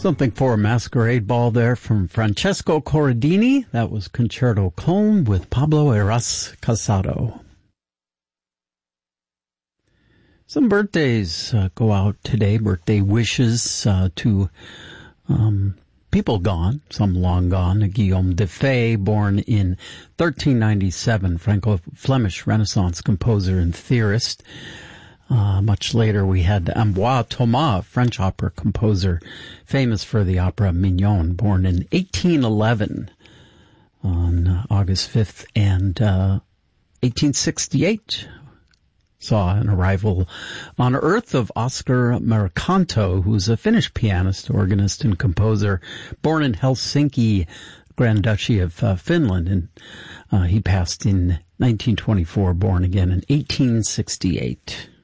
Something for a Masquerade Ball there from Francesco Corradini. That was Concerto Colm with Pablo Eras Casado. Some birthdays go out today, birthday wishes to people gone, some long gone. Guillaume de Fay, born in 1397, Franco-Flemish Renaissance composer and theorist. Much later we had Ambroise Thomas, French opera composer, famous for the opera Mignon, born in 1811 on August 5th, and 1868 saw an arrival on Earth of Oscar Mercanto, who's a Finnish pianist, organist, and composer, born in Helsinki, Grand Duchy of Finland, and he passed in 1924, born again in 1868.